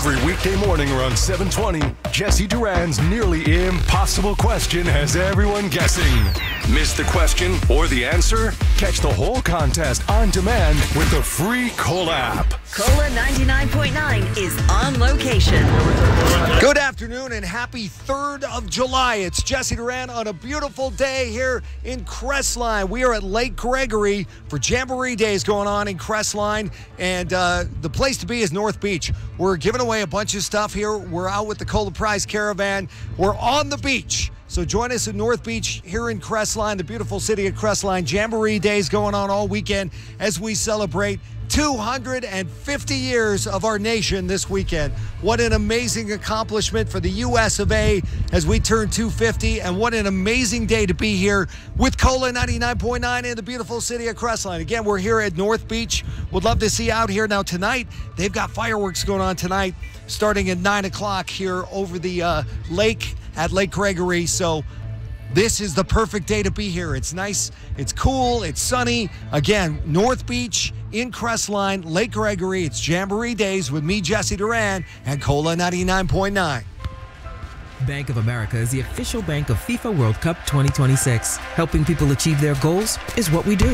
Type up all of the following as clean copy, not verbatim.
Every weekday morning around 7:20, Jesse Duran's nearly impossible question has everyone guessing. Miss the question or the answer? Catch the whole contest on demand with the free Cola app. Cola 99.9 is on location. Good afternoon and happy 3rd of July. It's Jesse Duran on a beautiful day here in Crestline. We are at Lake Gregory for Jamboree Days going on in Crestline, and the place to be is North Beach. We're giving away a bunch of stuff here. We're out with the Cola Prize Caravan. We're on the beach. So join us at North Beach here in Crestline, the beautiful city of Crestline. Jamboree Days going on all weekend as we celebrate 250 years of our nation this weekend. What an amazing accomplishment for the US of A as we turn 250, and what an amazing day to be here with Cola 99.9 in the beautiful city of Crestline. Again, we're here at North Beach. Would love to see you out here. Now tonight, they've got fireworks going on tonight starting at 9 o'clock here over the lake at Lake Gregory. So this is the perfect day to be here. It's nice, it's cool, it's sunny. Again, North Beach in Crestline, Lake Gregory. It's Jamboree Days with me, Jesse Duran, and Cola 99.9. Bank of America is the official bank of FIFA World Cup 2026. Helping people achieve their goals is what we do.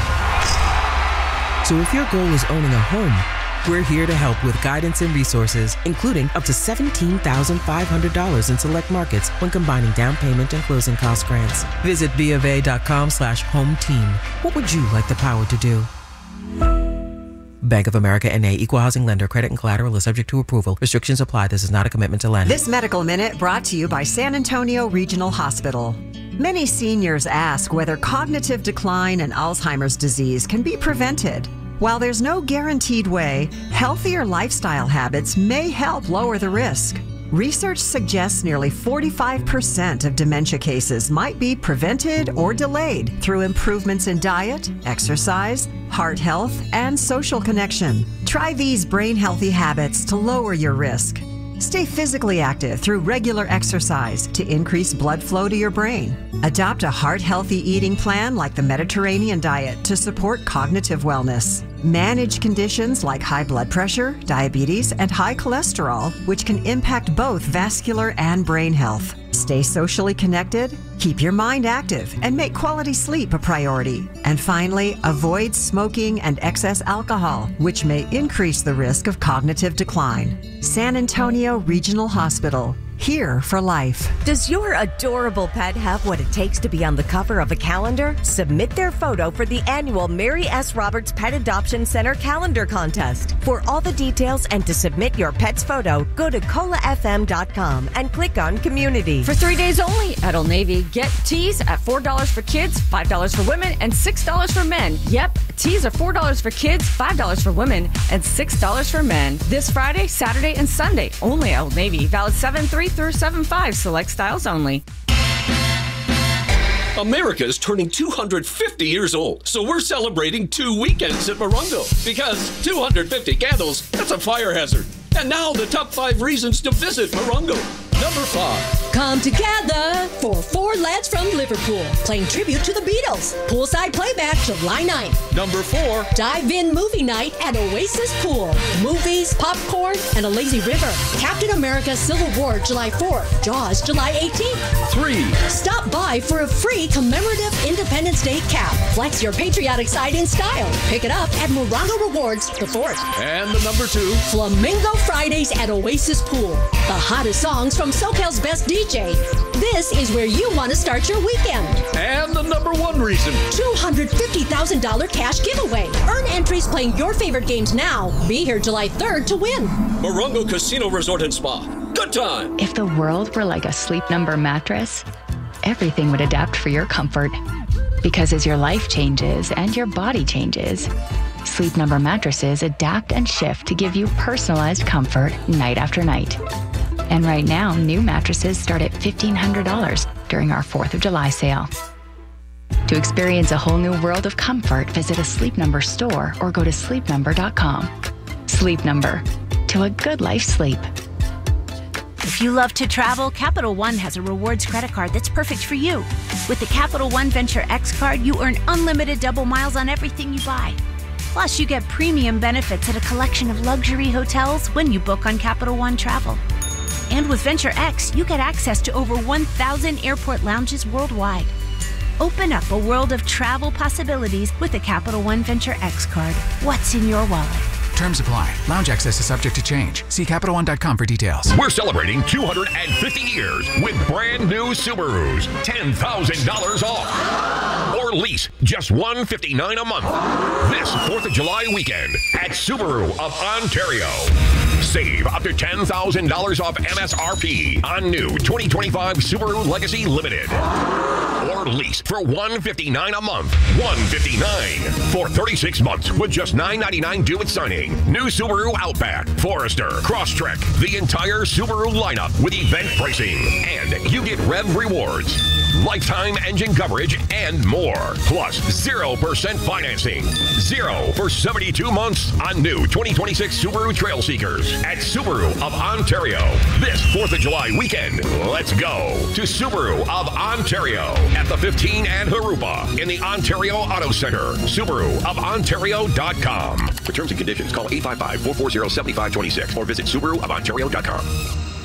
So if your goal is owning a home, we're here to help with guidance and resources, including up to $17,500 in select markets when combining down payment and closing cost grants. Visit BofA.com/home team. What would you like the power to do? Bank of America N.A. Equal Housing Lender. Credit and collateral is subject to approval. Restrictions apply. This is not a commitment to lend. This Medical Minute brought to you by San Antonio Regional Hospital. Many seniors ask whether cognitive decline and Alzheimer's disease can be prevented. While there's no guaranteed way, healthier lifestyle habits may help lower the risk. Research suggests nearly 45% of dementia cases might be prevented or delayed through improvements in diet, exercise, heart health, and social connection. Try these brain-healthy habits to lower your risk. Stay physically active through regular exercise to increase blood flow to your brain. Adopt a heart-healthy eating plan like the Mediterranean diet to support cognitive wellness. Manage conditions like high blood pressure, diabetes, and high cholesterol, which can impact both vascular and brain health. Stay socially connected, keep your mind active, and make quality sleep a priority. And finally, avoid smoking and excess alcohol, which may increase the risk of cognitive decline. San Antonio Regional Hospital. Here for life. Does your adorable pet have what it takes to be on the cover of a calendar? Submit their photo for the annual Mary S. Roberts Pet Adoption Center calendar contest. For all the details and to submit your pet's photo, go to colafm.com and click on Community. For 3 days only at Old Navy, get tees at $4 for kids, $5 for women, and $6 for men. Yep, tees are $4 for kids, $5 for women, and $6 for men. This Friday, Saturday, and Sunday, only at Old Navy. Valid 7/3 through 7/5, select styles only. America is turning 250 years old, so we're celebrating 2 weekends at Morongo. Because 250 candles, that's a fire hazard. And now the top 5 reasons to visit Morongo. Number 5. Come together for 4 lads from Liverpool, playing tribute to the Beatles. Poolside playback July 9th. Number 4. Dive-in movie night at Oasis Pool. Movies, popcorn, and a lazy river. Captain America Civil War July 4th. Jaws July 18th. 3. Stop by for a free commemorative Independence Day cap. Flex your patriotic side in style. Pick it up at Morongo Rewards the 4th. And the number 2. Flamingo Fridays at Oasis Pool. The hottest songs from SoCal's best DJ. This is where you want to start your weekend. And the number 1 reason. $250,000 cash giveaway. Earn entries playing your favorite games now. Be here July 3rd to win. Morongo Casino Resort and Spa. Good time. If the world were like a Sleep Number mattress, everything would adapt for your comfort. Because as your life changes and your body changes, Sleep Number mattresses adapt and shift to give you personalized comfort night after night. And right now, new mattresses start at $1,500 during our 4th of July sale. To experience a whole new world of comfort, visit a Sleep Number store or go to sleepnumber.com. Sleep Number. To a good life sleep. If you love to travel, Capital One has a rewards credit card that's perfect for you. With the Capital One Venture X card, you earn unlimited double miles on everything you buy. Plus, you get premium benefits at a collection of luxury hotels when you book on Capital One Travel. And with Venture X, you get access to over 1,000 airport lounges worldwide. Open up a world of travel possibilities with a Capital One Venture X card. What's in your wallet? Terms apply. Lounge access is subject to change. See CapitalOne.com for details. We're celebrating 250 years with brand new Subarus. $10,000 off. Or lease just $159 a month. This 4th of July weekend at Subaru of Ontario. Save up to $10,000 off MSRP on new 2025 Subaru Legacy Limited. Or lease for $159 a month. $159 for 36 months with just $999 due at signing. New Subaru Outback, Forester, Crosstrek, the entire Subaru lineup with event pricing. And you get Rev Rewards, lifetime engine coverage, and more. Plus 0% financing. 0 for 72 months on new 2026 Subaru Trail Seekers at Subaru of Ontario. This 4th of July weekend, let's go to Subaru of Ontario at the 15 and Harupa in the Ontario Auto Center. SubaruofOntario.com. For terms and conditions, call 855-440-7526 or visit SubaruofOntario.com.